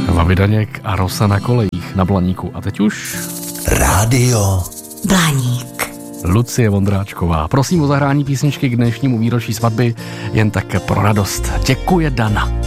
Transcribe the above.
Vavidaněk a Rosa na kolejích na Blaníku. A teď už Rádio Blaník. Lucie Vondráčková. Prosím o zahrání písničky k dnešnímu výročí svatby, jen tak pro radost. Děkuje Dana.